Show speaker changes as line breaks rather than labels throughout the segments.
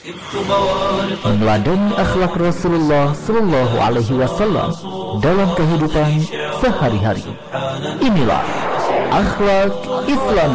Meneladani akhlak Rasulullah Sallallahu Alaihi Wasallam dalam kehidupan sehari-hari. Inilah akhlak Islam.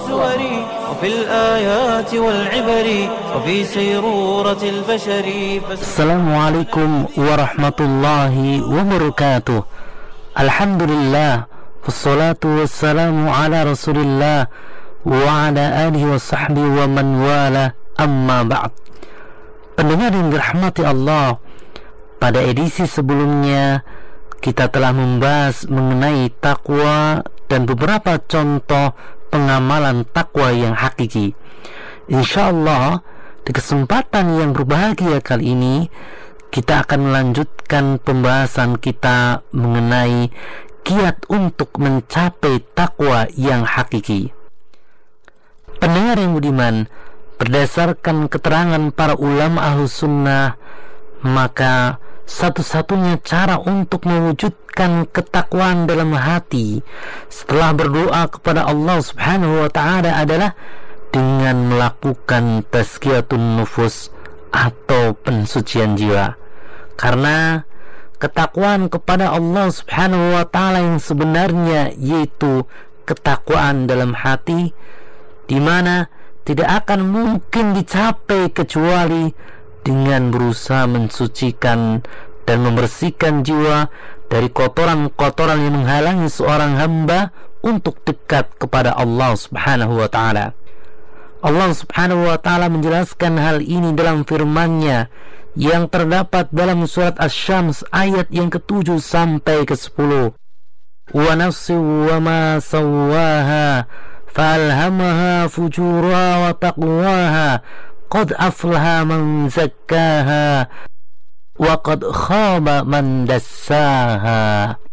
Assalamualaikum warahmatullahi wabarakatuh. Alhamdulillah, wassalatu wassalamu ala Rasulillah wa ala alihi wa sahbihi wa man wala, amma ba'd. Pendengar yang dirahmati Allah, pada edisi sebelumnya kita telah membahas mengenai takwa dan beberapa contoh pengamalan takwa yang hakiki. Insyaallah di kesempatan yang berbahagia kali ini kita akan melanjutkan pembahasan kita mengenai kiat untuk mencapai takwa yang hakiki. Pendengar yang budiman, berdasarkan keterangan para ulama Ahlus Sunnah, maka satu-satunya cara untuk mewujudkan ketakwaan dalam hati setelah berdoa kepada Allah Subhanahu wa Ta'ala adalah dengan melakukan tazkiyatun nufus atau pensucian jiwa. Karena ketakwaan kepada Allah Subhanahu wa Ta'ala yang sebenarnya yaitu ketakwaan dalam hati, di mana tidak akan mungkin dicapai kecuali dengan berusaha mensucikan dan membersihkan jiwa dari kotoran-kotoran yang menghalangi seorang hamba untuk dekat kepada Allah Subhanahu wa Ta'ala. Allah Subhanahu wa Ta'ala menjelaskan hal ini dalam firman-Nya yang terdapat dalam surat Asy-Syams ayat yang ke-7 sampai ke-10. Wa nafsi wa ma sawwaha فَأَلْهَمَهَا فُجُورَهَا وَتَقْوَاهَا قَدْ أَفْلَحَ مَنْ زَكَّاهَا وَقَدْ خَابَ مَنْ دَسَّاهَا.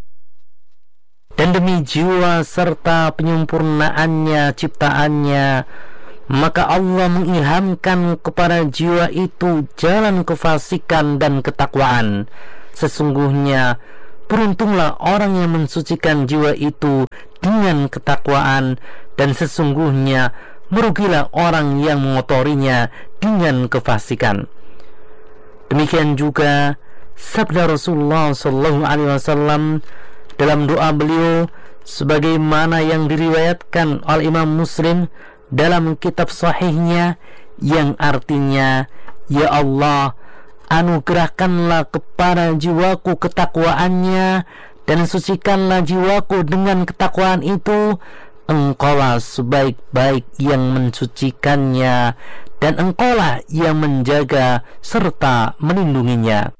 Dan demi jiwa serta penyempurnaannya ciptaannya, maka Allah mengilhamkan kepada jiwa itu jalan kefasikan dan ketakwaan. Sesungguhnya beruntunglah orang yang mensucikan jiwa itu dengan ketakwaan, dan sesungguhnya merugilah orang yang mengotorinya dengan kefasikan. Demikian juga sabda Rasulullah sallallahu alaihi wasallam dalam doa beliau sebagaimana yang diriwayatkan oleh Imam Muslim dalam kitab sahihnya, yang artinya, ya Allah, anugerahkanlah kepada jiwaku ketakwaannya, dan sucikanlah jiwaku dengan ketakwaan itu. Engkaulah sebaik-baik yang mensucikannya, dan engkaulah yang menjaga serta melindunginya.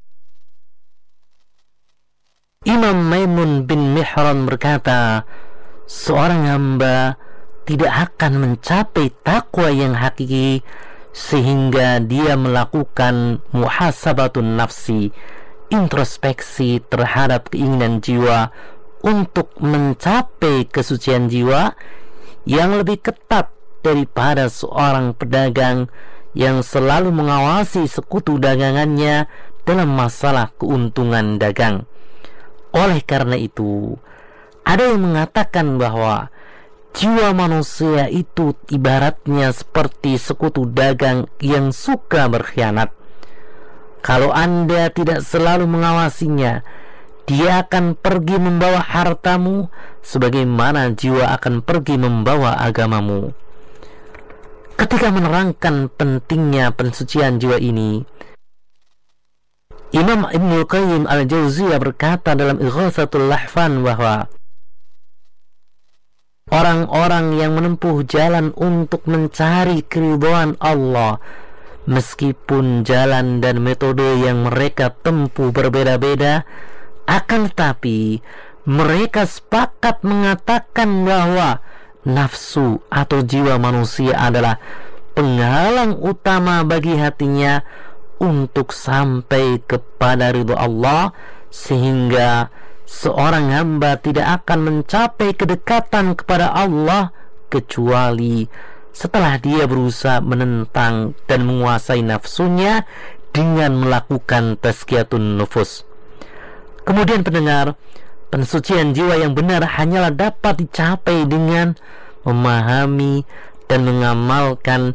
Imam Maimun bin Mihran berkata, seorang hamba tidak akan mencapai takwa yang hakiki sehingga dia melakukan muhasabatun nafsi, introspeksi terhadap keinginan jiwa untuk mencapai kesucian jiwa yang lebih ketat daripada seorang pedagang yang selalu mengawasi sekutu dagangannya dalam masalah keuntungan dagang. Oleh karena itu, ada yang mengatakan bahwa jiwa manusia itu ibaratnya seperti sekutu dagang yang suka berkhianat. Kalau Anda tidak selalu mengawasinya, dia akan pergi membawa hartamu sebagaimana jiwa akan pergi membawa agamamu. Ketika menerangkan pentingnya pensucian jiwa ini, Imam Ibnu Qayyim al-Jauziyah berkata dalam Ighatsatul Lahfan bahwa orang-orang yang menempuh jalan untuk mencari keridhaan Allah, meskipun jalan dan metode yang mereka tempuh berbeda-beda, akan tetapi mereka sepakat mengatakan bahwa nafsu atau jiwa manusia adalah penghalang utama bagi hatinya untuk sampai kepada ridha Allah, sehingga seorang hamba tidak akan mencapai kedekatan kepada Allah kecuali setelah dia berusaha menentang dan menguasai nafsunya dengan melakukan tazkiyatun nufus. Kemudian pendengar, pensucian jiwa yang benar hanyalah dapat dicapai dengan memahami dan mengamalkan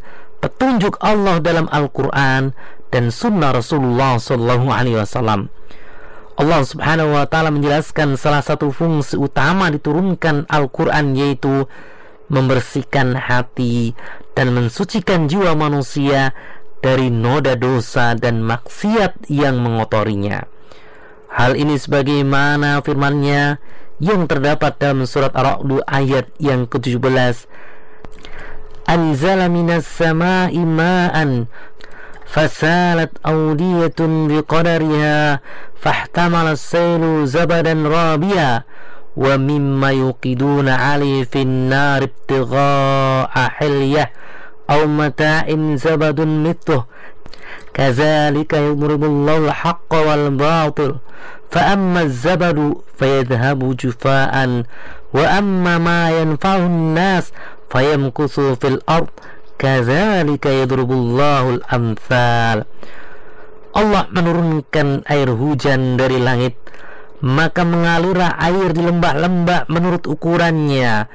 petunjuk Allah dalam Al-Quran dan sunnah Rasulullah SAW. Allah Subhanahu wa Ta'ala menjelaskan salah satu fungsi utama diturunkan Al-Quran, yaitu membersihkan hati dan mensucikan jiwa manusia dari noda dosa dan maksiat yang mengotorinya. Hal ini sebagaimana firman-Nya yang terdapat dalam surat Ar-Ra'd ayat yang ke-17, anzala minas sama'i ma'an fasalat awdiyatun biqadariha fahtamala as-sailu zabadan rabiya wa mimma yuqiduna 'alayhi fin nar ibtigha'a hilyah aw mata'in zabadun mithluh kadzalika yadribullahu al-haqqa wal batil fa amma az-zabadu fayadhhabu jufa'an wa amma ma yanfa'u an-nas fayamkuthu fil ard kadzalika yadribullahu al-amthal. Allah menurunkan air hujan dari langit, maka mengalirlah air di lembah-lembah menurut ukurannya.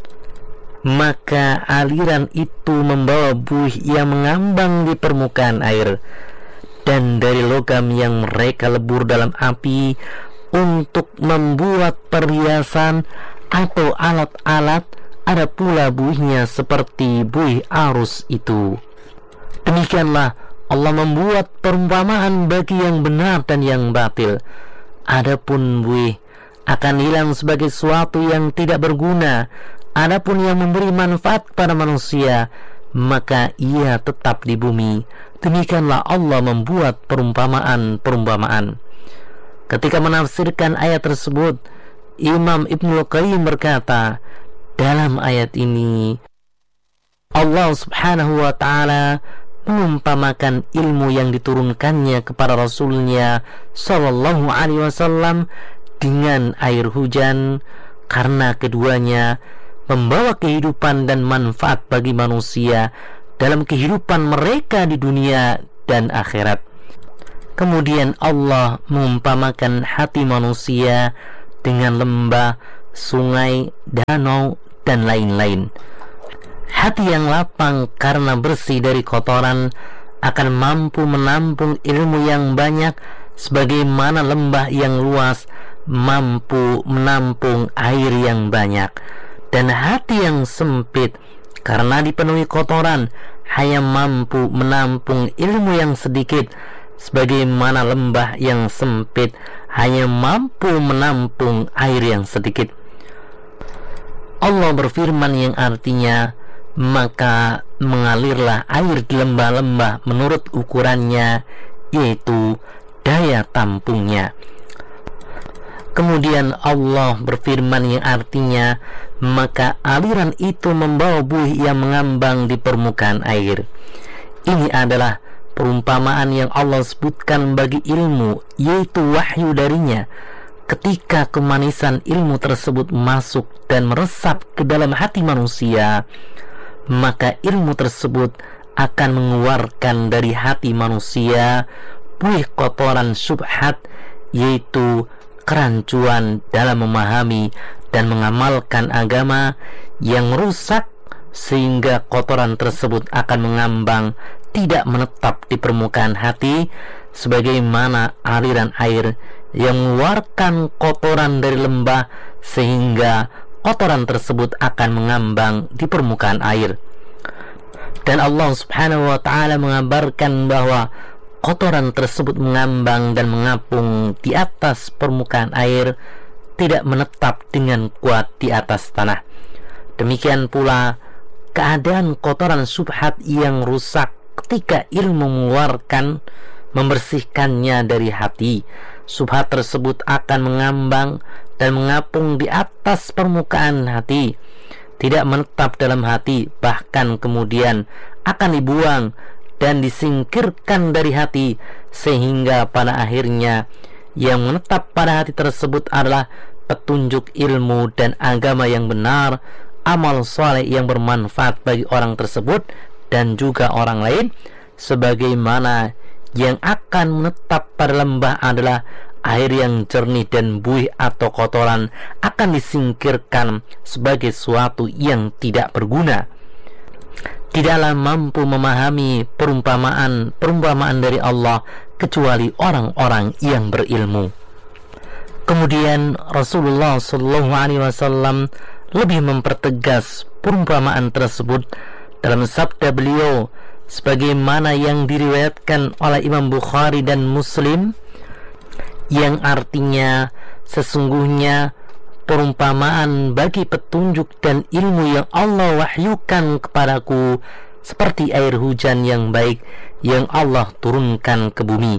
Maka aliran itu membawa buih yang mengambang di permukaan air, dan dari logam yang mereka lebur dalam api untuk membuat perhiasan atau alat-alat, ada pula buihnya seperti buih arus itu. Demikianlah Allah membuat perumpamaan bagi yang benar dan yang batil. Adapun buih akan hilang sebagai sesuatu yang tidak berguna. Adapun yang memberi manfaat kepada manusia, maka ia tetap di bumi. Demikianlah Allah membuat perumpamaan-perumpamaan. Ketika menafsirkan ayat tersebut, Imam Ibnul Qayyim berkata, dalam ayat ini Allah Subhanahu wa Ta'ala mengumpamakan ilmu yang diturunkannya kepada Rasulnya Sallallahu Alaihi Wasallam dengan air hujan, karena keduanya membawa kehidupan dan manfaat bagi manusia dalam kehidupan mereka di dunia dan akhirat. Kemudian Allah mengumpamakan hati manusia dengan lembah, sungai, danau, dan lain-lain. Hati yang lapang karena bersih dari kotoran akan mampu menampung ilmu yang banyak, sebagaimana lembah yang luas mampu menampung air yang banyak. Dan hati yang sempit karena dipenuhi kotoran hanya mampu menampung ilmu yang sedikit, sebagaimana lembah yang sempit hanya mampu menampung air yang sedikit. Allah berfirman yang artinya, maka mengalirlah air di lembah-lembah menurut ukurannya, yaitu daya tampungnya. Kemudian Allah berfirman yang artinya, maka aliran itu membawa buih yang mengambang di permukaan air. Ini adalah perumpamaan yang Allah sebutkan bagi ilmu, yaitu wahyu darinya. Ketika kemanisan ilmu tersebut masuk dan meresap ke dalam hati manusia, maka ilmu tersebut akan mengeluarkan dari hati manusia buih kotoran syubhat, yaitu kerancuan dalam memahami dan mengamalkan agama yang rusak, sehingga kotoran tersebut akan mengambang, tidak menetap di permukaan hati, sebagaimana aliran air yang mengeluarkan kotoran dari lembah, sehingga kotoran tersebut akan mengambang di permukaan air. Dan Allah Subhanahu wa Ta'ala mengabarkan bahwa kotoran tersebut mengambang dan mengapung di atas permukaan air, tidak menetap dengan kuat di atas tanah. Demikian pula keadaan kotoran syubhat yang rusak ketika ilmu mengeluarkan, membersihkannya dari hati. Syubhat tersebut akan mengambang dan mengapung di atas permukaan hati, tidak menetap dalam hati, bahkan kemudian akan dibuang dan disingkirkan dari hati, sehingga pada akhirnya yang menetap pada hati tersebut adalah petunjuk ilmu dan agama yang benar, amal saleh yang bermanfaat bagi orang tersebut dan juga orang lain, sebagaimana yang akan menetap pada lembah adalah air yang jernih, dan buih atau kotoran akan disingkirkan sebagai sesuatu yang tidak berguna. tidaklah mampu memahami perumpamaan dari Allah kecuali orang-orang yang berilmu. Kemudian Rasulullah SAW lebih mempertegas perumpamaan tersebut dalam sabda beliau sebagaimana yang diriwayatkan oleh Imam Bukhari dan Muslim, yang artinya sesungguhnya perumpamaan bagi petunjuk dan ilmu yang Allah wahyukan kepadaku seperti air hujan yang baik yang Allah turunkan ke bumi.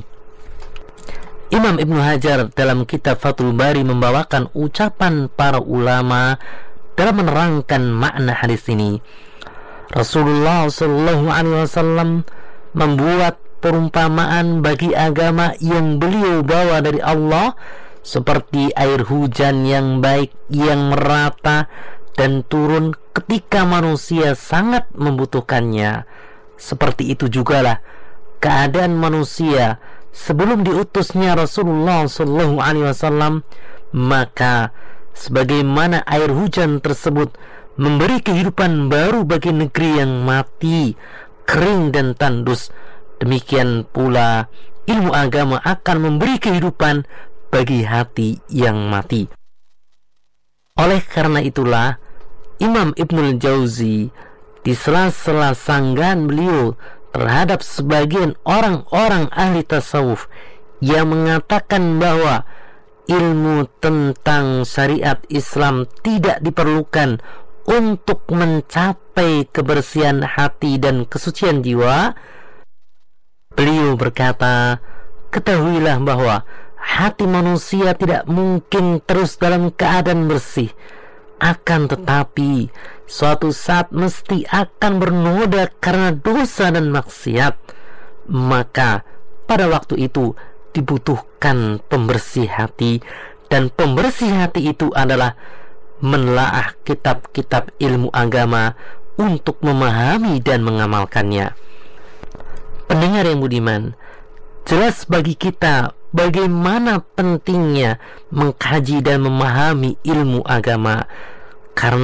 Imam Ibnu Hajar dalam kitab Fathul Bari membawakan ucapan para ulama dalam menerangkan makna hadis ini. Rasulullah SAW membuat perumpamaan bagi agama yang beliau bawa dari Allah seperti air hujan yang baik yang merata dan turun ketika manusia sangat membutuhkannya. Seperti itu jugalah keadaan manusia sebelum diutusnya Rasulullah SAW, maka sebagaimana air hujan tersebut memberi kehidupan baru bagi negeri yang mati, kering dan tandus, demikian pula ilmu agama akan memberi kehidupan bagi hati yang mati. Oleh karena itulah Imam Ibnul Jauzi di sela-sela sanggahan beliau terhadap sebagian orang-orang ahli tasawuf yang mengatakan bahwa ilmu tentang syariat Islam tidak diperlukan untuk mencapai kebersihan hati dan kesucian jiwa, beliau berkata, ketahuilah bahwa hati manusia tidak mungkin terus dalam keadaan bersih, akan tetapi suatu saat mesti akan bernoda karena dosa dan maksiat. Maka pada waktu itu dibutuhkan pembersih hati, dan pembersih hati itu adalah menelaah kitab-kitab ilmu agama untuk memahami dan mengamalkannya. Pendengar yang budiman, jelas bagi kita bagaimana pentingnya mengkaji dan memahami ilmu agama, karena